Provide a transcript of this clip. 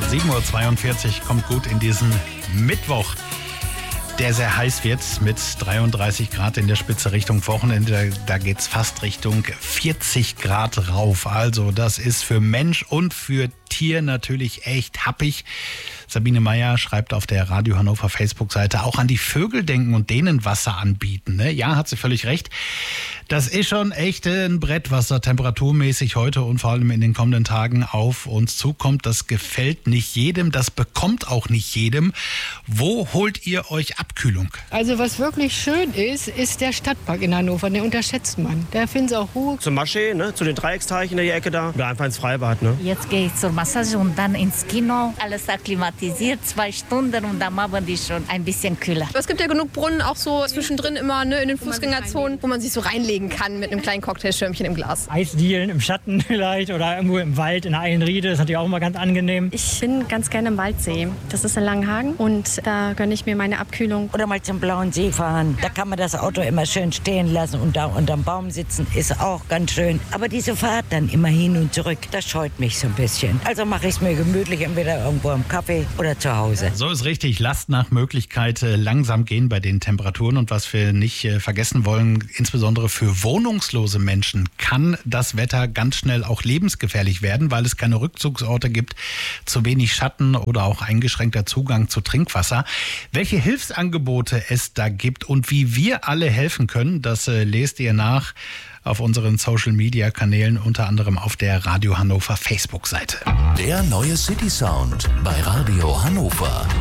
7.42 Uhr kommt gut in diesen Mittwoch, der sehr heiß wird mit 33 Grad in der Spitze Richtung Wochenende. Da geht's fast Richtung 40 Grad rauf. Also das ist für Mensch und für Tier natürlich echt happig. Sabine Meyer schreibt auf der Radio Hannover Facebook-Seite, auch an die Vögel denken und denen Wasser anbieten. Ne? Ja, hat sie völlig recht. Das ist schon echt ein Brett, was da temperaturmäßig heute und vor allem in den kommenden Tagen auf uns zukommt. Das gefällt nicht jedem, das bekommt auch nicht jedem. Wo holt ihr euch Abkühlung? Also was wirklich schön ist der Stadtpark in Hannover. Den unterschätzt man. Da finden Sie auch Ruhe. Zum Maschee, ne? Zu den Dreiecksteichen in der Ecke da. Oder einfach ins Freibad. Ne? Jetzt gehe ich zur Massage und dann ins Kino. Alles akklimatisiert, 2 Stunden und am Abend ist schon ein bisschen kühler. Es gibt ja genug Brunnen auch so zwischendrin immer, ne, in den Fußgängerzonen, wo man sich so reinlegen kann mit einem kleinen Cocktailschirmchen im Glas. Eisdielen im Schatten vielleicht oder irgendwo im Wald in der Einriede, das ist natürlich auch immer ganz angenehm. Ich bin ganz gerne im Waldsee. Das ist in Langenhagen und da gönne ich mir meine Abkühlung. Oder mal zum Blauen See fahren. Da kann man das Auto immer schön stehen lassen und da unterm Baum sitzen ist auch ganz schön. Aber diese Fahrt dann immer hin und zurück, das scheut mich so ein bisschen. Also mache ich es mir gemütlich, entweder irgendwo im Café oder zu Hause. So ist richtig. Lasst nach Möglichkeit langsam gehen bei den Temperaturen. Und was wir nicht vergessen wollen, insbesondere für wohnungslose Menschen kann das Wetter ganz schnell auch lebensgefährlich werden, weil es keine Rückzugsorte gibt, zu wenig Schatten oder auch eingeschränkter Zugang zu Trinkwasser. Welche Hilfsangebote es da gibt und wie wir alle helfen können, das lest ihr nach auf unseren Social-Media-Kanälen, unter anderem auf der Radio Hannover Facebook-Seite. Der neue City Sound bei Radio Hannover.